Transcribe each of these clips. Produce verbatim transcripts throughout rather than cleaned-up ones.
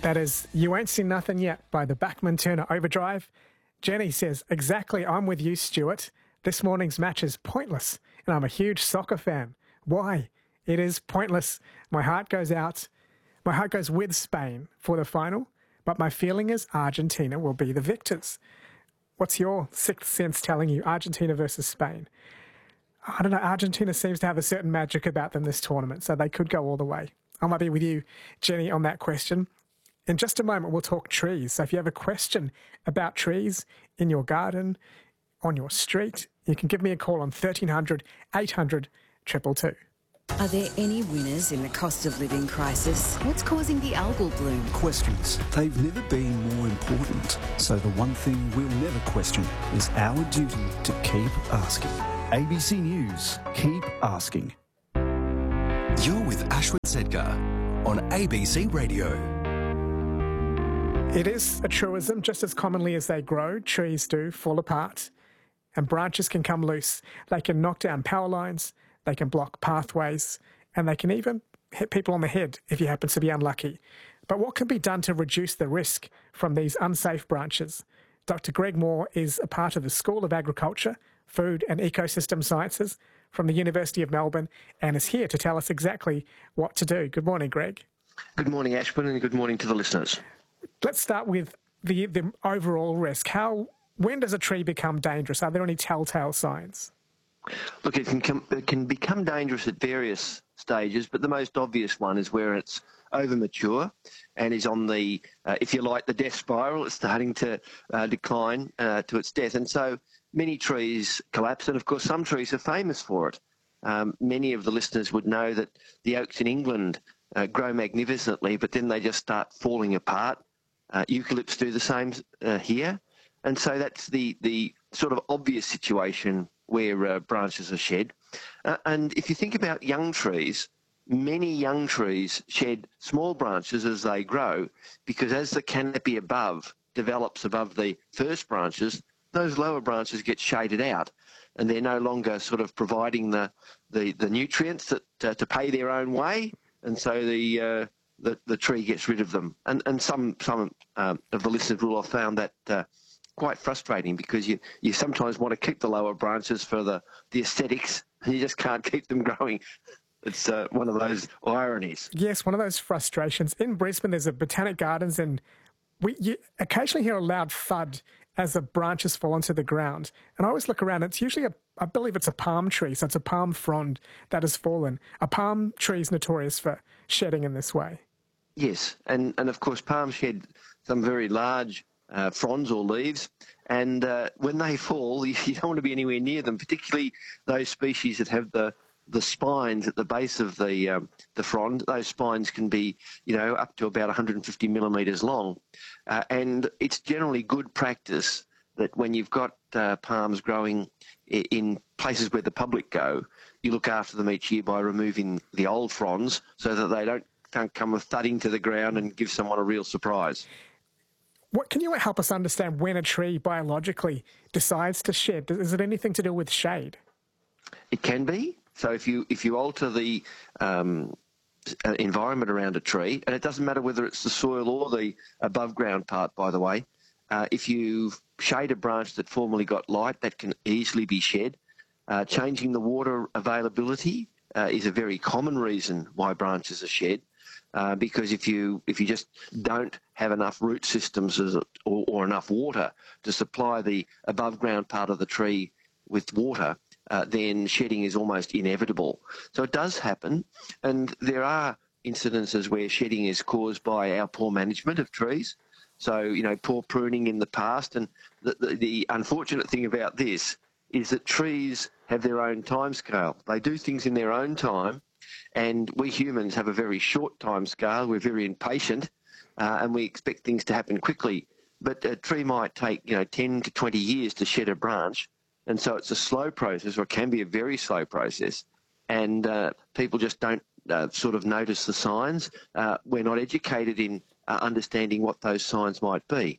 That is You Ain't Seen Nothing Yet by the Bachman Turner Overdrive. Jenny says, exactly, I'm with you, Stuart. This morning's match is pointless, and I'm a huge soccer fan. Why? It is pointless. My heart goes out. My heart goes with Spain for the final, but my feeling is Argentina will be the victors. What's your sixth sense telling you? Argentina versus Spain. I don't know. Argentina seems to have a certain magic about them this tournament, so they could go all the way. I might be with you, Jenny, on that question. In just a moment, we'll talk trees. So if you have a question about trees in your garden, on your street, you can give me a call on thirteen hundred, eight hundred, two two two. Are there any winners in the cost of living crisis? What's causing the algal bloom? Questions. They've never been more important. So the one thing we'll never question is our duty to keep asking. A B C News. Keep asking. You're with Ashwin Sedgar on A B C Radio. It is a truism, just as commonly as they grow, trees do fall apart and branches can come loose. They can knock down power lines, they can block pathways, and they can even hit people on the head if you happen to be unlucky. But what can be done to reduce the risk from these unsafe branches? Doctor Greg Moore is a part of the School of Agriculture, Food and Ecosystem Sciences from the University of Melbourne and is here to tell us exactly what to do. Good morning, Greg. Good morning, Ashwin, and good morning to the listeners. Let's start with the, the overall risk. How, when does a tree become dangerous? Are there any telltale signs? Look, it can, come, it can become dangerous at various stages, but the most obvious one is where it's over mature and is on the, uh, if you like, the death spiral. It's starting to uh, decline uh, to its death. And so many trees collapse, and of course some trees are famous for it. Um, many of the listeners would know that the oaks in England uh, grow magnificently, but then they just start falling apart. Uh, eucalypts do the same uh, here. And so that's the, the sort of obvious situation where uh, branches are shed. Uh, and if you think about young trees, many young trees shed small branches as they grow, because as the canopy above develops above the first branches, those lower branches get shaded out, and they're no longer sort of providing the, the, the nutrients that, uh, to pay their own way, and so the, uh, the the tree gets rid of them. And, and some, some um, of the listeners will have found that uh, quite frustrating, because you, you sometimes want to keep the lower branches for the, the aesthetics, and you just can't keep them growing. It's uh, one of those ironies. Yes, one of those frustrations. In Brisbane, there's a Botanic Gardens, and we you occasionally hear a loud thud as the branches fall onto the ground. And I always look around. It's usually, a, I believe it's a palm tree, so it's a palm frond that has fallen. A palm tree is notorious for shedding in this way. Yes, and, and of course palms shed some very large uh, fronds or leaves, and uh, when they fall, you, you don't want to be anywhere near them, particularly those species that have the the spines at the base of the um, the frond. Those spines can be, you know, up to about one hundred fifty millimetres long. Uh, and it's generally good practice that when you've got uh, palms growing in places where the public go, you look after them each year by removing the old fronds so that they don't, don't come thudding to the ground and give someone a real surprise. What can you help us understand when a tree biologically decides to shed? Is it anything to do with shade? It can be. So if you if you alter the um, environment around a tree, and it doesn't matter whether it's the soil or the above ground part, by the way, uh, if you shade a branch that formerly got light, that can easily be shed. Uh, changing the water availability uh, is a very common reason why branches are shed, uh, because if you if you just don't have enough root systems as, or, or enough water to supply the above ground part of the tree with water, Uh, then shedding is almost inevitable. So it does happen, and there are incidences where shedding is caused by our poor management of trees. So, you know, poor pruning in the past. And the, the, the unfortunate thing about this is that trees have their own time scale. They do things in their own time, and we humans have a very short time scale. We're very impatient, uh, and we expect things to happen quickly. But a tree might take, you know, ten to twenty years to shed a branch. And so it's a slow process, or it can be a very slow process, and uh, people just don't uh, sort of notice the signs. Uh, we're not educated in uh, understanding what those signs might be.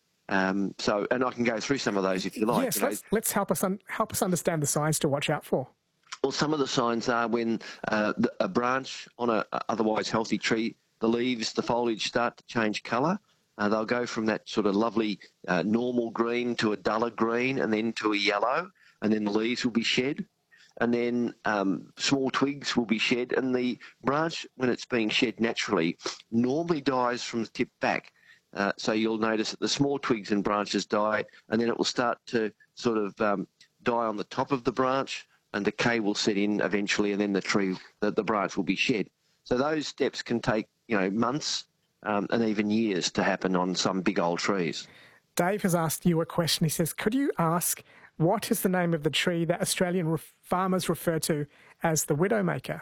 Um, so, and I can go through some of those if you like. Yes, you know. let's, let's help us un- help us understand the signs to watch out for. Well, some of the signs are when uh, the, a branch on a, a otherwise healthy tree the leaves, the foliage start to change colour. Uh, they'll go from that sort of lovely uh, normal green to a duller green and then to a yellow, and then the leaves will be shed. And then um, small twigs will be shed, and the branch, when it's being shed naturally, normally dies from the tip back. Uh, so you'll notice that the small twigs and branches die, and then it will start to sort of um, die on the top of the branch, and decay will set in eventually, and then the tree, the, the branch will be shed. So those steps can take, you know, months um, and even years to happen on some big old trees. Dave has asked you a question. He says, could you ask what is the name of the tree that Australian re- farmers refer to as the widowmaker?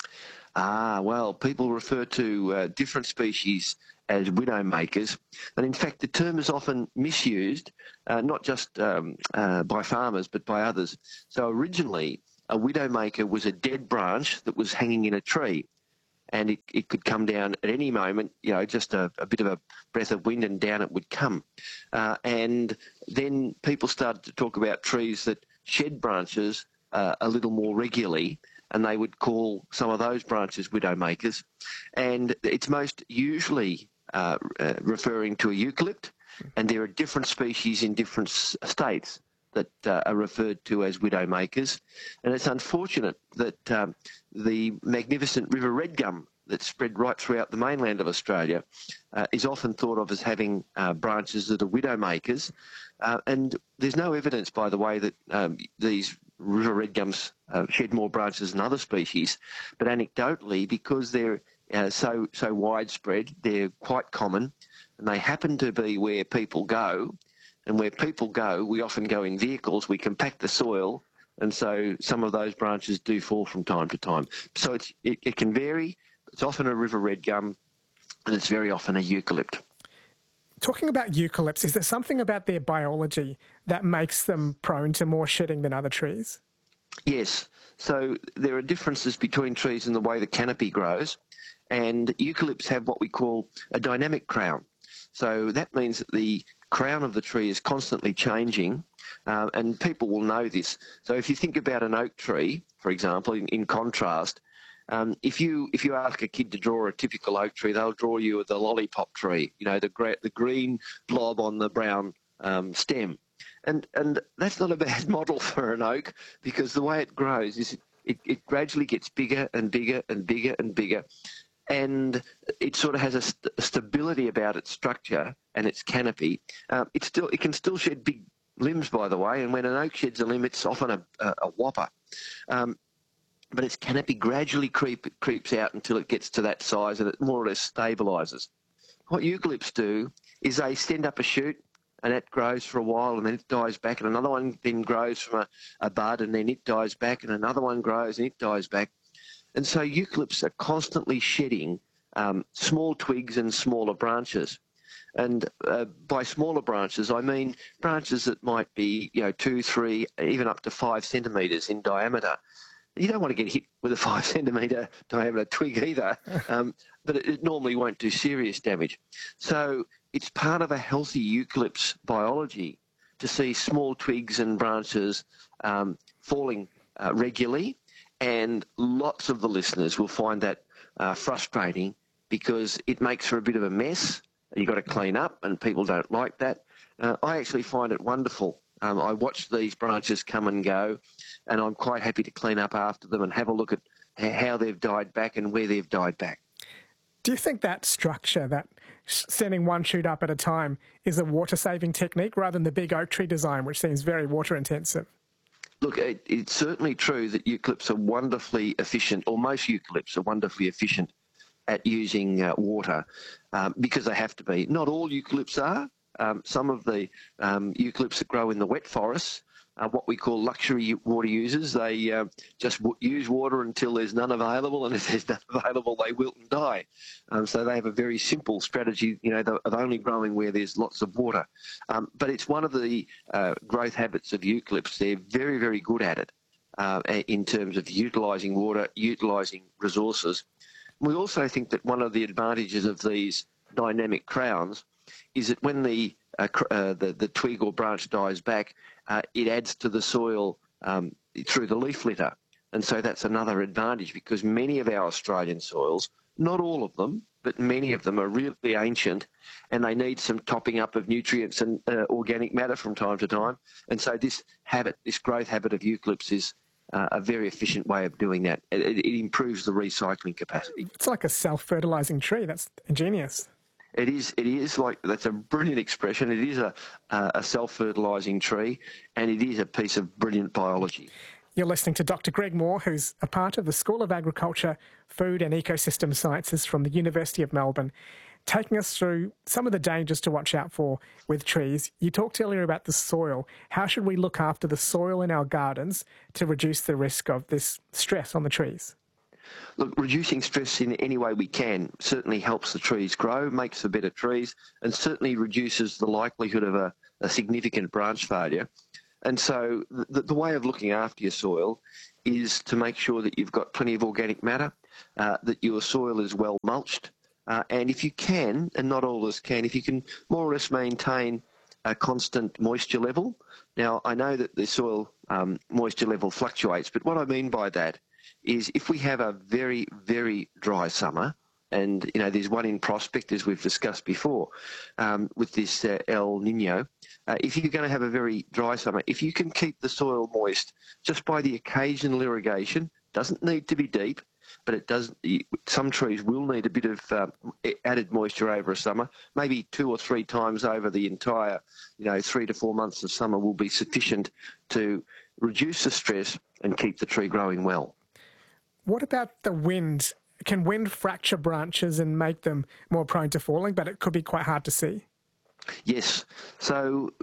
Ah, well, people refer to uh, different species as widowmakers. And in fact, the term is often misused, uh, not just um, uh, by farmers, but by others. So originally, a widowmaker was a dead branch that was hanging in a tree. And it, it could come down at any moment, you know, just a, a bit of a breath of wind and down it would come. Uh, and then people started to talk about trees that shed branches uh, a little more regularly, and they would call some of those branches widowmakers. And it's most usually uh, uh, referring to a eucalypt, and there are different species in different s- states that uh, are referred to as widowmakers. And it's unfortunate that um, the magnificent river red gum that's spread right throughout the mainland of Australia uh, is often thought of as having uh, branches that are widowmakers. Uh, and there's no evidence, by the way, that um, these river red gums uh, shed more branches than other species. But anecdotally, because they're uh, so, so widespread, they're quite common, and they happen to be where people go. And where people go, we often go in vehicles, we compact the soil, and so some of those branches do fall from time to time. So it's, it, it can vary. It's often a river red gum, and it's very often a eucalypt. Talking about eucalypts, is there something about their biology that makes them prone to more shedding than other trees? Yes. So there are differences between trees in the way the canopy grows, and eucalypts have what we call a dynamic crown. So that means that the crown of the tree is constantly changing, uh, and people will know this. So if you think about an oak tree, for example, in, in contrast, um, if you if you ask a kid to draw a typical oak tree, they'll draw you the lollipop tree, you know, the gra- the green blob on the brown um, stem, and and that's not a bad model for an oak, because the way it grows is it, it, it gradually gets bigger and bigger and bigger and bigger. And it sort of has a st- stability about its structure and its canopy. Um, it still it can still shed big limbs, by the way, and when an oak sheds a limb, it's often a, a, a whopper. Um, but its canopy gradually creep, creeps out until it gets to that size, and it more or less stabilises. What eucalypts do is they send up a shoot, and it grows for a while, and then it dies back, and another one then grows from a, a bud, and then it dies back, and another one grows, and it dies back. And so eucalypts are constantly shedding um, small twigs and smaller branches. And uh, by smaller branches, I mean branches that might be, you know, two, three, even up to five centimetres in diameter. You don't want to get hit with a five centimetre diameter twig either, um, but it, it normally won't do serious damage. So it's part of a healthy eucalypt's biology to see small twigs and branches um, falling uh, regularly. And lots of the listeners will find that uh, frustrating, because it makes for a bit of a mess. You've got to clean up, and people don't like that. Uh, I actually find it wonderful. Um, I watch these branches come and go, and I'm quite happy to clean up after them and have a look at how they've died back and where they've died back. Do you think that structure, that sending one shoot up at a time, is a water-saving technique rather than the big oak tree design, which seems very water-intensive? Look, it, it's certainly true that eucalypts are wonderfully efficient, or most eucalypts are wonderfully efficient at using uh, water um, because they have to be. Not all eucalypts are. Um, some of the um, eucalypts that grow in the wet forests are what we call luxury water users. They uh, just w- use water until there's none available, and if there's none available, they wilt and die. Um, so they have a very simple strategy, you know, of only growing where there's lots of water. Um, but it's one of the uh, growth habits of eucalypts. They're very, very good at it uh, in terms of utilising water, utilising resources. We also think that one of the advantages of these dynamic crowns is that when the uh, uh, the, the twig or branch dies back, uh, it adds to the soil um, through the leaf litter. And so that's another advantage, because many of our Australian soils Not all of them, but many of them are really ancient, and they need some topping up of nutrients and uh, organic matter from time to time. And so this habit, this growth habit of eucalypts is uh, a very efficient way of doing that. It, it improves the recycling capacity. It's like a self-fertilising tree. That's ingenious. It is. It is like that's a brilliant expression. It is a a self-fertilising tree, and it is a piece of brilliant biology. You're listening to Doctor Greg Moore, who's a part of the School of Agriculture, Food and Ecosystem Sciences from the University of Melbourne, taking us through some of the dangers to watch out for with trees. You talked earlier about the soil. How should we look after the soil in our gardens to reduce the risk of this stress on the trees? Look, reducing stress in any way we can certainly helps the trees grow, makes for better trees, and certainly reduces the likelihood of a, a significant branch failure. And so the, the way of looking after your soil is to make sure that you've got plenty of organic matter, uh, that your soil is well mulched, uh, and if you can, and not all of us can, if you can more or less maintain a constant moisture level. Now, I know that the soil um, moisture level fluctuates, but what I mean by that is if we have a very, very dry summer, and, you know, there's one in prospect, as we've discussed before, um, with this uh, El Nino. Uh, if you're going to have a very dry summer, if you can keep the soil moist just by the occasional irrigation, doesn't need to be deep, but it does. Some trees will need a bit of uh, added moisture over a summer. Maybe two or three times over the entire, you know, three to four months of summer will be sufficient to reduce the stress and keep the tree growing well. What about the wind? Can wind fracture branches and make them more prone to falling, but it could be quite hard to see? Yes. So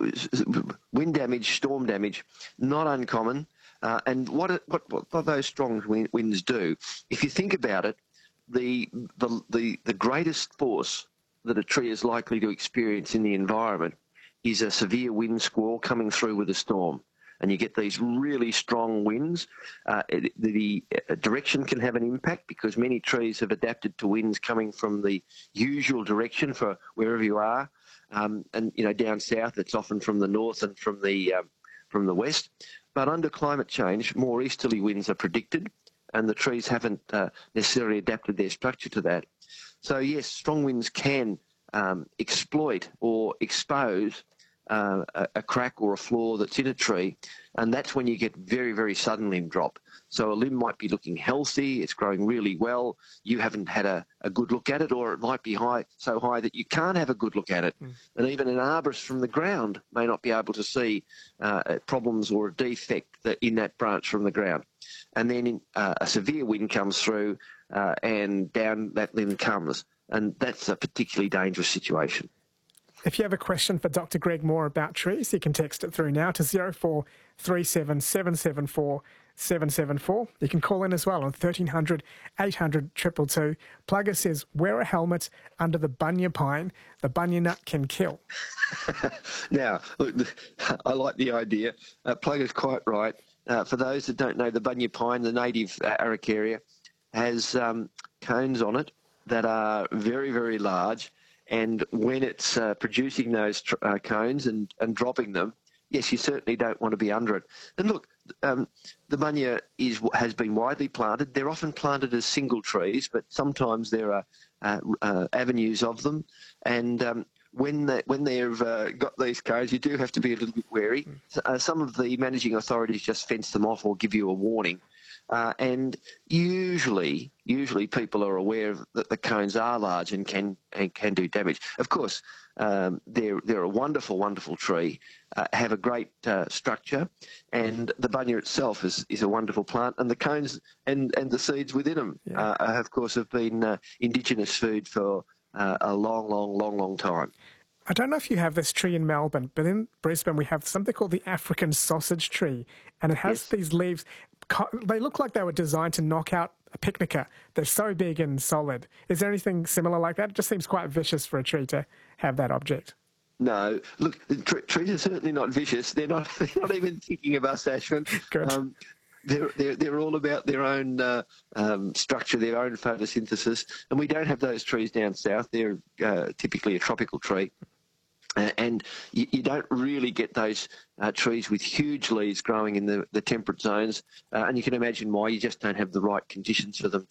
wind damage, storm damage, not uncommon. Uh, and what, what what those strong winds do, if you think about it, the, the the the greatest force that a tree is likely to experience in the environment is a severe wind squall coming through with a storm. And you get these really strong winds. Uh, it, the uh, direction can have an impact because many trees have adapted to winds coming from the usual direction for wherever you are. Um, and, you know, down south, it's often from the north and from the um, from the west. But under climate change, more easterly winds are predicted, and the trees haven't uh, necessarily adapted their structure to that. So, yes, strong winds can um, exploit or expose Uh, a, a crack or a flaw that's in a tree, and that's when you get very, very sudden limb drop. So a limb might be looking healthy, it's growing really well, you haven't had a, a good look at it, or it might be high, so high that you can't have a good look at it. Mm. And even an arborist from the ground may not be able to see uh, problems or a defect that in that branch from the ground. And then in, uh, a severe wind comes through uh, and down that limb comes, and that's a particularly dangerous situation. If you have a question for Doctor Greg Moore about trees, you can text it through now to zero four three seven, seven seven four, seven seven four. You can call in as well on thirteen hundred, eight hundred, two two two. Plugger says, wear a helmet under the bunya pine. The bunya nut can kill. Now, look, I like the idea. Uh, Plugger's quite right. Uh, for those that don't know, the bunya pine, the native uh, Araucaria, has um, cones on it that are very, very large. And when it's uh, producing those tr- uh, cones and, and dropping them, yes, you certainly don't want to be under it. And look, um, the bunya is has been widely planted. They're often planted as single trees, but sometimes there are uh, uh, avenues of them. And um, when they, when they've uh, got these cones, you do have to be a little bit wary. Uh, some of the managing authorities just fence them off or give you a warning. Uh, and usually, usually people are aware of, that the cones are large and can and can do damage. Of course, um, they're they're a wonderful, wonderful tree, uh, have a great uh, structure, and the bunya itself is, is a wonderful plant. And the cones and, and the seeds within them, yeah. uh, of course, have been uh, indigenous food for uh, a long, long, long, long time. I don't know if you have this tree in Melbourne, but in Brisbane we have something called the African sausage tree, and it has yes. these leaves. They look like they were designed to knock out a picnicker. They're so big and solid. Is there anything similar like that? It just seems quite vicious for a tree to have that object. No, look, tr- trees are certainly not vicious. They're not. They're not even thinking of us, Ashwin. Good. Um, They're, they're, they're all about their own uh, um, structure, their own photosynthesis, and we don't have those trees down south. They're uh, typically a tropical tree. Uh, and you, you don't really get those uh, trees with huge leaves growing in the, the temperate zones, uh, and you can imagine why. You just don't have the right conditions for them to,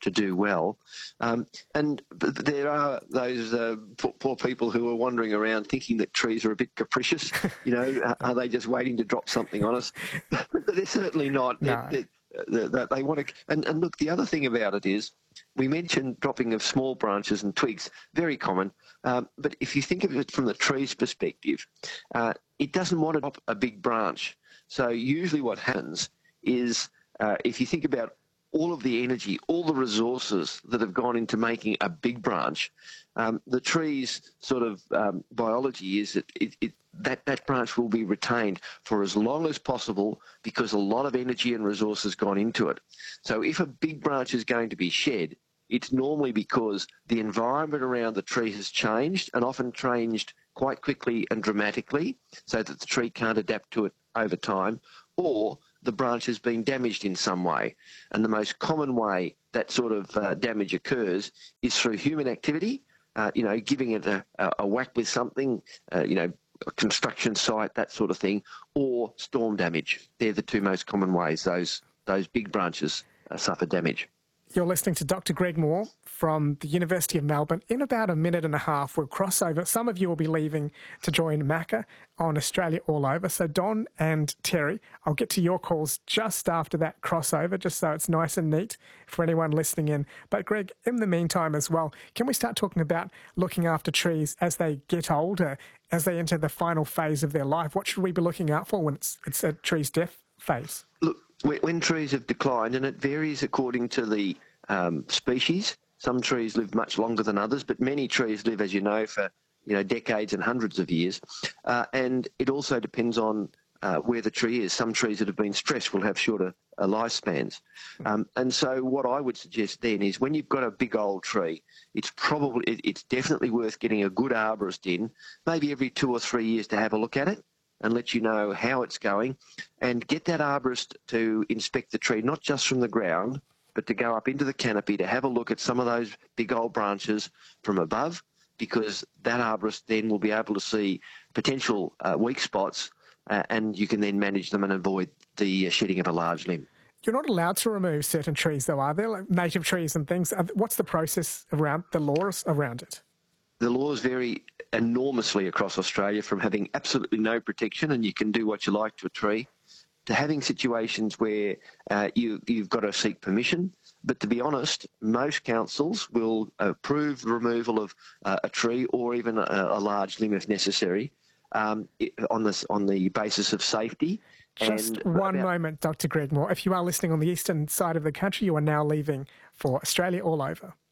to do well. Um, and but there are those uh, poor, poor people who are wandering around thinking that trees are a bit capricious. You know, are they just waiting to drop something on us? They're certainly not. No. They're, they're, they're, they want to. And, and look, the other thing about it is, we mentioned dropping of small branches and twigs, very common. Um, but if you think of it from the tree's perspective, uh, it doesn't want to drop a big branch. So usually what happens is, uh, if you think about all of the energy, all the resources that have gone into making a big branch, um, the tree's sort of um, biology is that it, it, that, that branch will be retained for as long as possible because a lot of energy and resources gone into it. So if a big branch is going to be shed, it's normally because the environment around the tree has changed, and often changed quite quickly and dramatically, so that the tree can't adapt to it over time, or the branch has been damaged in some way. And the most common way that sort of uh, damage occurs is through human activity, uh, you know, giving it a, a whack with something, uh, you know, a construction site, that sort of thing, or storm damage. They're the two most common ways those, those big branches uh, suffer damage. You're listening to Doctor Greg Moore from the University of Melbourne. In about a minute and a half, we'll cross over. Some of you will be leaving to join Macca on Australia All Over. So Don and Terry, I'll get to your calls just after that crossover, just so it's nice and neat for anyone listening in. But Greg, in the meantime as well, can we start talking about looking after trees as they get older, as they enter the final phase of their life? What should we be looking out for when it's, it's a tree's death phase? Look, when trees have declined, and it varies according to the um, species. Some trees live much longer than others, but many trees live, as you know, for you know decades and hundreds of years. Uh, and it also depends on uh, where the tree is. Some trees that have been stressed will have shorter uh, lifespans. Um, and so what I would suggest then is, when you've got a big old tree, it's probably it, it's definitely worth getting a good arborist in, maybe every two or three years, to have a look at it and let you know how it's going, and get that arborist to inspect the tree, not just from the ground, but to go up into the canopy to have a look at some of those big old branches from above, because that arborist then will be able to see potential uh, weak spots, uh, and you can then manage them and avoid the uh, shedding of a large limb. You're not allowed to remove certain trees, though, are there? Like native trees and things. What's the process around, the laws around it? The laws vary enormously across Australia, from having absolutely no protection and you can do what you like to a tree, to having situations where uh, you, you've got to seek permission. But to be honest, most councils will approve the removal of uh, a tree, or even a, a large limb if necessary, um, on, this, on the basis of safety. Just and one about- moment, Doctor Greg Moore. If you are listening on the eastern side of the country, you are now leaving for Australia All Over.